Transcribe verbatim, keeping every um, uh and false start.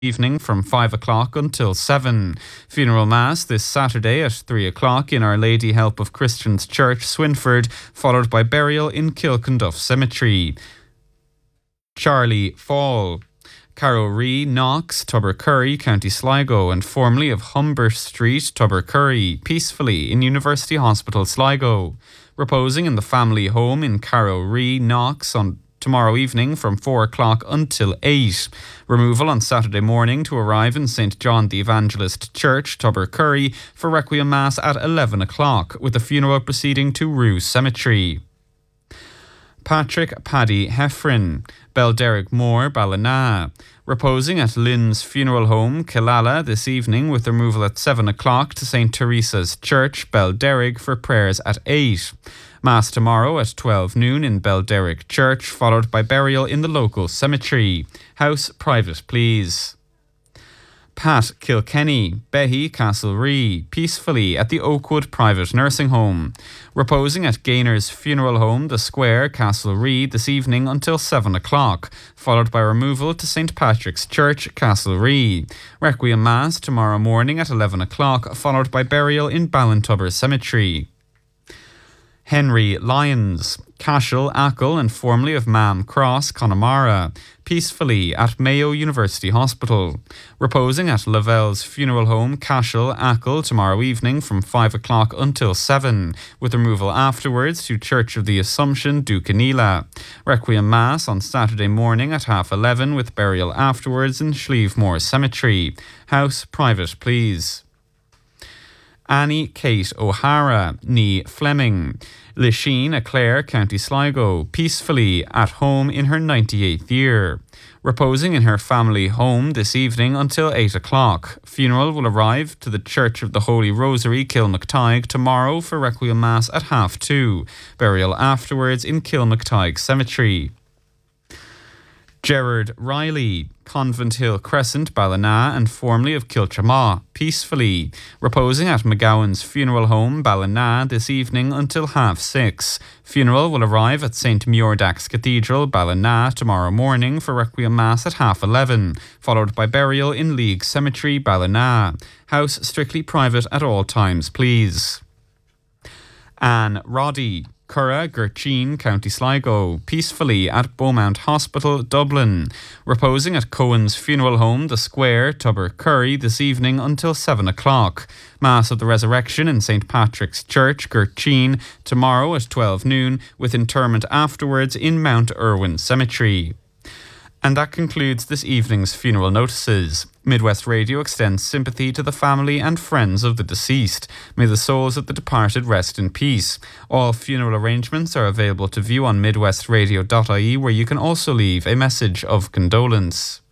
evening from five o'clock until seven. Funeral Mass this Saturday at three o'clock in Our Lady Help of Christians Church, Swinford, followed by burial in Kilkenduff Cemetery. Charlie Fall. Carrow Ree, Knox, Tubbercurry, County Sligo, and formerly of Humber Street, Tubbercurry, peacefully in University Hospital, Sligo. Reposing in the family home in Carrow Ree, Knox on tomorrow evening from four o'clock until eight. Removal on Saturday morning to arrive in Saint John the Evangelist Church, Tubbercurry, for Requiem Mass at eleven o'clock, with the funeral proceeding to Rue Cemetery. Patrick Paddy Heffron, Belderrick Moor, Ballina. Reposing at Lynn's Funeral Home, Killala, this evening, with removal at seven o'clock to Saint Teresa's Church, Belderrick, for prayers at eight. Mass tomorrow at twelve noon in Belderrick Church, followed by burial in the local cemetery. House private, please. Pat Kilkenny, Behy, Castlerea, peacefully at the Oakwood Private Nursing Home. Reposing at Gainer's Funeral Home, The Square, Castlerea, this evening until seven o'clock, followed by removal to Saint Patrick's Church, Castlerea. Requiem Mass tomorrow morning at eleven o'clock, followed by burial in Ballintubber Cemetery. Henry Lyons, Cashel, Achill, and formerly of Mam Cross, Connemara, peacefully at Mayo University Hospital. Reposing at Lavelle's Funeral Home, Cashel, Achill, tomorrow evening from five o'clock until seven, with removal afterwards to Church of the Assumption, Ducanila. Requiem Mass on Saturday morning at half eleven, with burial afterwards in Schlievemore Cemetery. House private, please. Annie Kate O'Hara, Nee Fleming. Lisheen Clare, County Sligo, peacefully at home in her ninety-eighth year. Reposing in her family home this evening until eight o'clock. Funeral will arrive to the Church of the Holy Rosary, Kilmactyghe, tomorrow for Requiem Mass at half two. Burial afterwards in Kilmactyghe Cemetery. Gerard Riley, Convent Hill Crescent, Ballina, and formerly of Kilchamaw, peacefully. Reposing at McGowan's Funeral Home, Ballina, this evening until half six. Funeral will arrive at Saint Muirdax Cathedral, Ballina, tomorrow morning for Requiem Mass at half eleven, followed by burial in League Cemetery, Ballina. House strictly private at all times, please. Anne Roddy, Curra, Gurcheen, County Sligo, peacefully at Beaumont Hospital, Dublin. Reposing at Cohen's Funeral Home, The Square, Tubbercurry, this evening until seven o'clock. Mass of the Resurrection in Saint Patrick's Church, Gurcheen, tomorrow at twelve noon, with interment afterwards in Mount Irwin Cemetery. And that concludes this evening's funeral notices. Midwest Radio extends sympathy to the family and friends of the deceased. May the souls of the departed rest in peace. All funeral arrangements are available to view on midwest radio dot I E, where you can also leave a message of condolence.